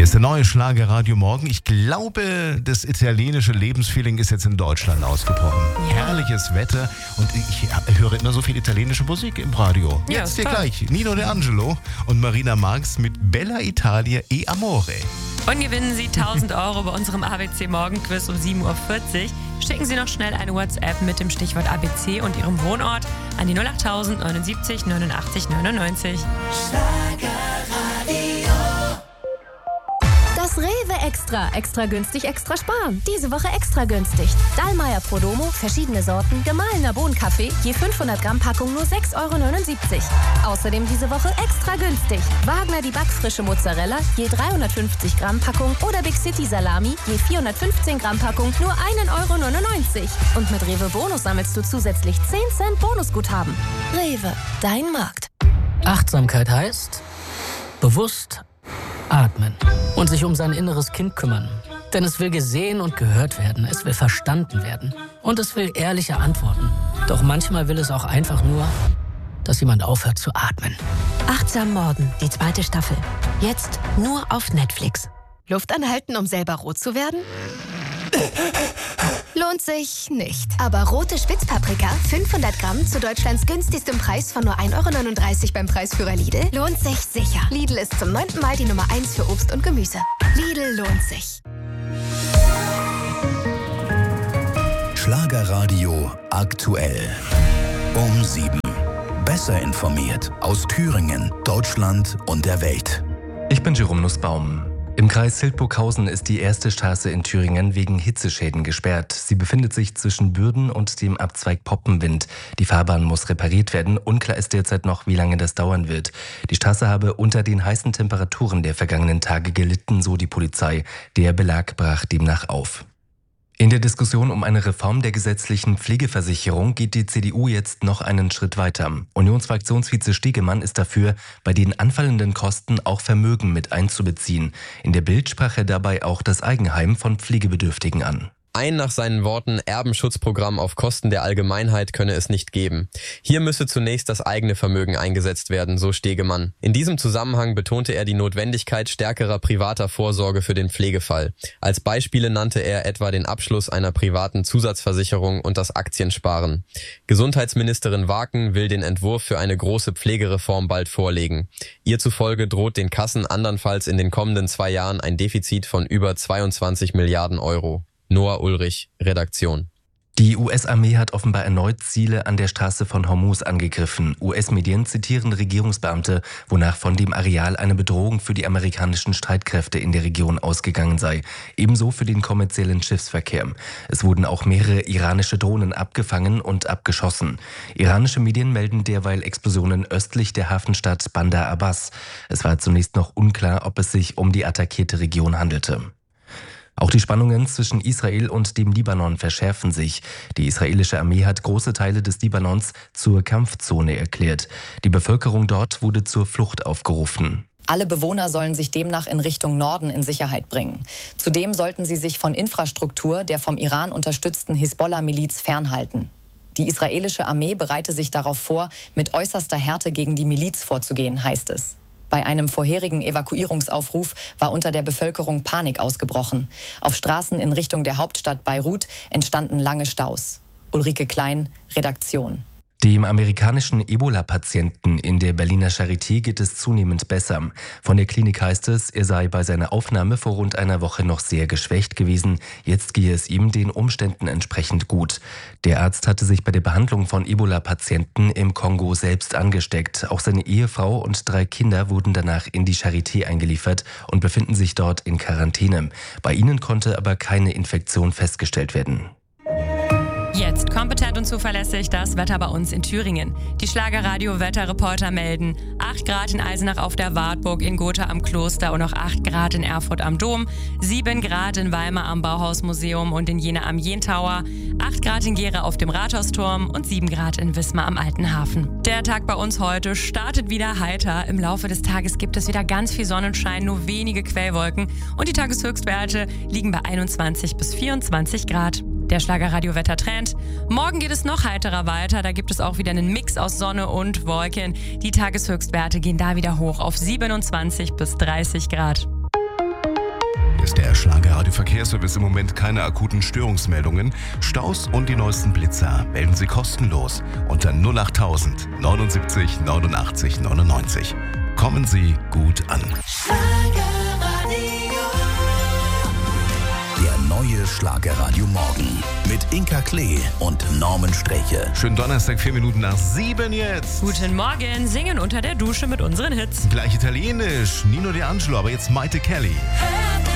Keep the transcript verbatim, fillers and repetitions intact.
Hier ist der neue Schlagerradio Morgen. Ich glaube, das italienische Lebensfeeling ist jetzt in Deutschland ausgebrochen. Ja. Herrliches Wetter und ich höre immer so viel italienische Musik im Radio. Ja, jetzt hier toll. gleich Nino De Angelo und Marina Marx mit Bella Italia e Amore. Und gewinnen Sie tausend Euro bei unserem A B C Morgenquiz um sieben Uhr vierzig. Schicken Sie noch schnell eine WhatsApp mit dem Stichwort A B C und Ihrem Wohnort an die null acht neunundsiebzig neunundachtzig neunundneunzig. Das Rewe Extra. Extra günstig, extra sparen. Diese Woche extra günstig. Dallmayr Prodomo, verschiedene Sorten, gemahlener Bohnenkaffee, je fünfhundert Gramm Packung nur sechs Euro neunundsiebzig. Außerdem diese Woche extra günstig. Wagner die backfrische Mozzarella, je dreihundertfünfzig Gramm Packung oder Big City Salami, je vierhundertfünfzehn Gramm Packung nur ein Euro neunundneunzig. Und mit Rewe Bonus sammelst du zusätzlich zehn Cent Bonusguthaben. Rewe, dein Markt. Achtsamkeit heißt bewusst atmen und sich um sein inneres Kind kümmern. Denn es will gesehen und gehört werden, es will verstanden werden und es will ehrliche Antworten. Doch manchmal will es auch einfach nur, dass jemand aufhört zu atmen. Achtsam Morden, die zweite Staffel. Jetzt nur auf Netflix. Luft anhalten, um selber rot zu werden? Lohnt sich nicht. Aber rote Spitzpaprika, fünfhundert Gramm, zu Deutschlands günstigstem Preis von nur ein Euro neununddreißig beim Preisführer Lidl, lohnt sich sicher. Lidl ist zum neunten Mal die Nummer eins für Obst und Gemüse. Lidl lohnt sich. Schlagerradio aktuell. Um sieben. Besser informiert aus Thüringen, Deutschland und der Welt. Ich bin Jerome Nussbaum. Im Kreis Hildburghausen ist die erste Straße in Thüringen wegen Hitzeschäden gesperrt. Sie befindet sich zwischen Bürden und dem Abzweig Poppenwind. Die Fahrbahn muss repariert werden. Unklar ist derzeit noch, wie lange das dauern wird. Die Straße habe unter den heißen Temperaturen der vergangenen Tage gelitten, so die Polizei. Der Belag brach demnach auf. In der Diskussion um eine Reform der gesetzlichen Pflegeversicherung geht die C D U jetzt noch einen Schritt weiter. Unionsfraktionsvize Stegemann ist dafür, bei den anfallenden Kosten auch Vermögen mit einzubeziehen. In der Bild sprach er dabei auch das Eigenheim von Pflegebedürftigen an. Ein nach seinen Worten Erbenschutzprogramm auf Kosten der Allgemeinheit könne es nicht geben. Hier müsse zunächst das eigene Vermögen eingesetzt werden, so Stegemann. In diesem Zusammenhang betonte er die Notwendigkeit stärkerer privater Vorsorge für den Pflegefall. Als Beispiele nannte er etwa den Abschluss einer privaten Zusatzversicherung und das Aktiensparen. Gesundheitsministerin Waken will den Entwurf für eine große Pflegereform bald vorlegen. Ihr zufolge droht den Kassen andernfalls in den kommenden zwei Jahren ein Defizit von über zweiundzwanzig Milliarden Euro. Noah Ulrich, Redaktion. Die U S-Armee hat offenbar erneut Ziele an der Straße von Hormuz angegriffen. U S-Medien zitieren Regierungsbeamte, wonach von dem Areal eine Bedrohung für die amerikanischen Streitkräfte in der Region ausgegangen sei. Ebenso für den kommerziellen Schiffsverkehr. Es wurden auch mehrere iranische Drohnen abgefangen und abgeschossen. Iranische Medien melden derweil Explosionen östlich der Hafenstadt Bandar Abbas. Es war zunächst noch unklar, ob es sich um die attackierte Region handelte. Auch die Spannungen zwischen Israel und dem Libanon verschärfen sich. Die israelische Armee hat große Teile des Libanons zur Kampfzone erklärt. Die Bevölkerung dort wurde zur Flucht aufgerufen. Alle Bewohner sollen sich demnach in Richtung Norden in Sicherheit bringen. Zudem sollten sie sich von Infrastruktur der vom Iran unterstützten Hisbollah-Miliz fernhalten. Die israelische Armee bereite sich darauf vor, mit äußerster Härte gegen die Miliz vorzugehen, heißt es. Bei einem vorherigen Evakuierungsaufruf war unter der Bevölkerung Panik ausgebrochen. Auf Straßen in Richtung der Hauptstadt Beirut entstanden lange Staus. Ulrike Klein, Redaktion. Dem amerikanischen Ebola-Patienten in der Berliner Charité geht es zunehmend besser. Von der Klinik heißt es, er sei bei seiner Aufnahme vor rund einer Woche noch sehr geschwächt gewesen. Jetzt gehe es ihm den Umständen entsprechend gut. Der Arzt hatte sich bei der Behandlung von Ebola-Patienten im Kongo selbst angesteckt. Auch seine Ehefrau und drei Kinder wurden danach in die Charité eingeliefert und befinden sich dort in Quarantäne. Bei ihnen konnte aber keine Infektion festgestellt werden. Jetzt kompetent und zuverlässig das Wetter bei uns in Thüringen. Die Schlagerradio-Wetterreporter melden acht Grad in Eisenach auf der Wartburg, in Gotha am Kloster und noch acht Grad in Erfurt am Dom, sieben Grad in Weimar am Bauhausmuseum und in Jena am Jentower, acht Grad in Gera auf dem Rathausturm und sieben Grad in Wismar am Alten Hafen. Der Tag bei uns heute startet wieder heiter. Im Laufe des Tages gibt es wieder ganz viel Sonnenschein, nur wenige Quellwolken und die Tageshöchstwerte liegen bei einundzwanzig bis vierundzwanzig Grad. Der Schlagerradio-Wettertrend. Morgen geht es noch heiterer weiter. Da gibt es auch wieder einen Mix aus Sonne und Wolken. Die Tageshöchstwerte gehen da wieder hoch auf siebenundzwanzig bis dreißig Grad. ist der Schlagerradio Verkehrsservice. Im Moment keine akuten Störungsmeldungen. Staus und die neuesten Blitzer melden Sie kostenlos unter null acht tausend neunundsiebzig neunundachtzig neunundneunzig. Kommen Sie gut an. Der neue Schlagerradio Morgen mit Inka Klee und Norman Sträche. Schönen Donnerstag, vier Minuten nach sieben jetzt. Guten Morgen, singen unter der Dusche mit unseren Hits. Gleich italienisch, Nino D'Angelo, aber jetzt Maite Kelly. Hey.